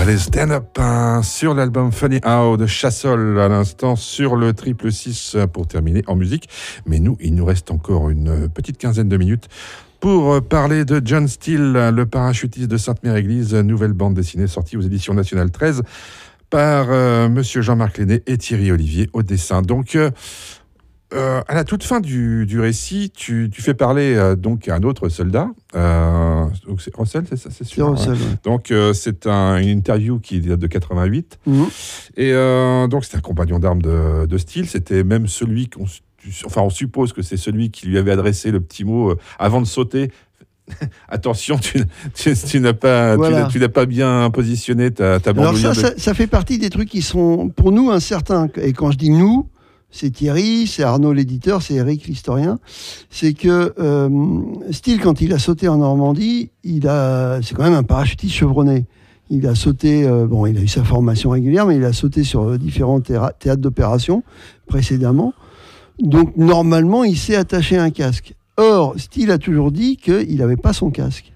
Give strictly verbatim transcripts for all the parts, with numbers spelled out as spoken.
Allez, Stand Up hein, sur l'album Funny How de Chassol à l'instant sur le triple six pour terminer en musique. Mais nous, il nous reste encore une petite quinzaine de minutes pour parler de John Steele, le parachutiste de Sainte-Mère-Église, nouvelle bande dessinée sortie aux éditions Nationales treize par euh, Monsieur Jean-Marc Lenné et Thierry Olivier au dessin. Donc, euh, euh, à la toute fin du, du récit, tu, tu fais parler euh, donc à un autre soldat. Euh, donc c'est Russell, c'est ça, c'est sûr. C'est Russell, hein. ouais. Donc euh, c'est un, une interview qui date de quatre-vingt-huit. Mmh. Et euh, donc c'était un compagnon d'armes de, de Steele. C'était même celui qu'on, enfin on suppose que c'est celui qui lui avait adressé le petit mot euh, avant de sauter. Attention, tu, tu, tu, n'as pas, voilà. tu, tu n'as pas bien positionné ta, ta bandoulière. Alors ça, de... ça, ça fait partie des trucs qui sont pour nous incertains. Et quand je dis nous, c'est Thierry, c'est Arnaud l'éditeur, c'est Eric l'historien. C'est que euh, Steele, quand il a sauté en Normandie, il a, c'est quand même un parachutiste chevronné. Il a sauté, euh, bon, il a eu sa formation régulière, mais il a sauté sur différents théra- théâtres d'opération précédemment. Donc normalement, il s'est attaché un casque. Or, Steele a toujours dit qu'il n'avait pas son casque.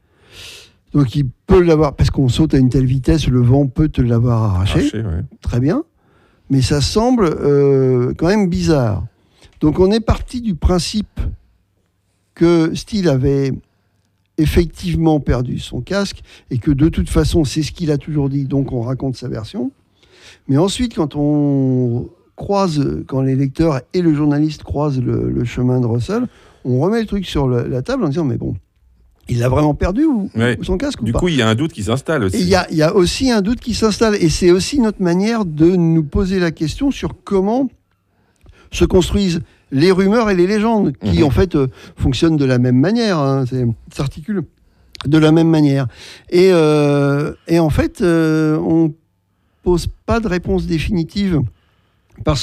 Donc il peut l'avoir, parce qu'on saute à une telle vitesse, le vent peut te l'avoir arraché. Arraché, ouais. Très bien. Mais ça semble euh, quand même bizarre. Donc on est parti du principe que Steele avait effectivement perdu son casque et que de toute façon, c'est ce qu'il a toujours dit, donc on raconte sa version. Mais ensuite, quand on croise, quand les lecteurs et le journaliste croisent le, le chemin de Russell, on remet le truc sur le, la table en disant, mais bon, il l'a vraiment perdu ou, ouais. ou son casque ou Du pas. coup, il y a un doute qui s'installe aussi. Et il y a, y a aussi un doute qui s'installe. Et c'est aussi notre manière de nous poser la question sur comment se construisent les rumeurs et les légendes, qui mmh. en fait euh, fonctionnent de la même manière, hein, c'est, s'articulent de la même manière. Et, euh, et en fait, euh, on pose pas de réponse définitive parce